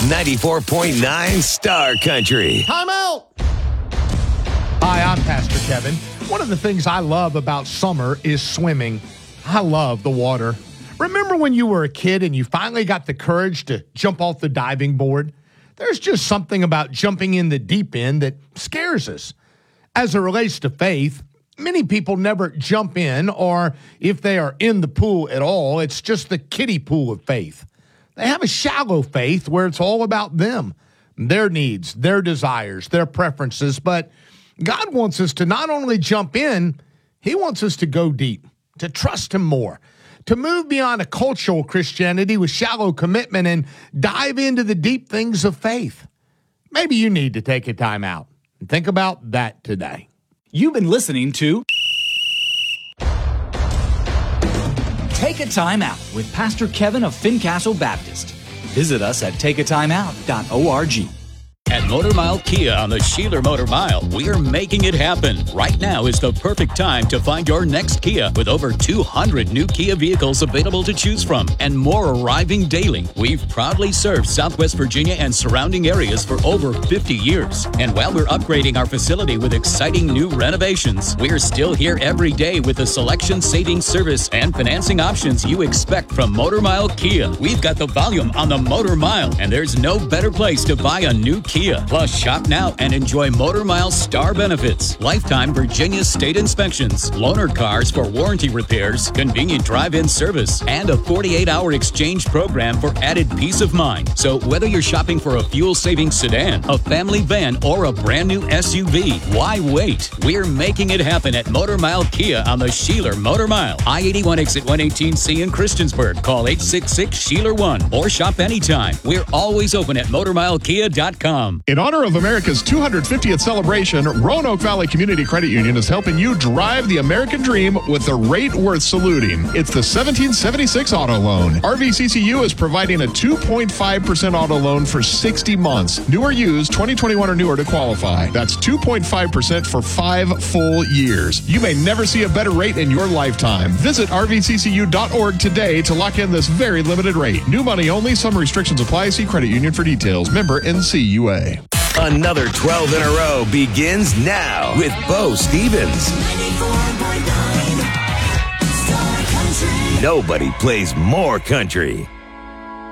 94.9 Star Country. Time out! Hi, I'm Pastor Kevin. One of the things I love about summer is swimming. I love the water. Remember when you were a kid and you finally got the courage to jump off the diving board? There's just something about jumping in the deep end that scares us. As it relates to faith, many people never jump in, or if they are in the pool at all, it's just the kiddie pool of faith. They have a shallow faith where it's all about them, their needs, their desires, their preferences. But God wants us to not only jump in, He wants us to go deep, to trust Him more, to move beyond a cultural Christianity with shallow commitment and dive into the deep things of faith. Maybe you need to take a time out and think about that today. You've been listening to Take a Time Out with Pastor Kevin of Fincastle Baptist. Visit us at takeatimeout.org. At Motor Mile Kia on the Sheeler Motor Mile, we're making it happen. Right now is the perfect time to find your next Kia with over 200 new Kia vehicles available to choose from and more arriving daily. We've proudly served Southwest Virginia and surrounding areas for over 50 years. And while we're upgrading our facility with exciting new renovations, we're still here every day with the selection, saving service, and financing options you expect from Motor Mile Kia. We've got the volume on the Motor Mile, and there's no better place to buy a new Kia. Plus, shop now and enjoy Motor Mile Star benefits, lifetime Virginia state inspections, loaner cars for warranty repairs, convenient drive-in service, and a 48-hour exchange program for added peace of mind. So whether you're shopping for a fuel-saving sedan, a family van, or a brand new SUV, why wait? We're making it happen at Motor Mile Kia on the Sheeler Motor Mile. I-81 exit 118C in Christiansburg. Call 866-SHEELER1 or shop anytime. We're always open at MotorMileKia.com. In honor of America's 250th celebration, Roanoke Valley Community Credit Union is helping you drive the American dream with a rate worth saluting. It's the 1776 auto loan. RVCCU is providing a 2.5% auto loan for 60 months. New or used, 2021 or newer to qualify. That's 2.5% for 5 full years. You may never see a better rate in your lifetime. Visit rvccu.org today to lock in this very limited rate. New money only. Some restrictions apply. See credit union for details. Member NCUA. Another 12 in a row begins now with Bo Stevens. Nobody plays more country.